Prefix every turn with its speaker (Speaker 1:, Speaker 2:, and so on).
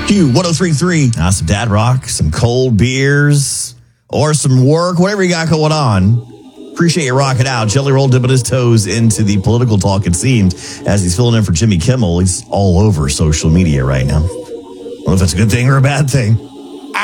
Speaker 1: Q1033. Some dad rock, some cold beers, or some work, whatever you got going on. Appreciate you rocking out. Jelly Roll dipping his toes into the political talk, it seemed, as he's filling in for Jimmy Kimmel. He's all over social media right now. I don't know if that's a good thing or a bad thing.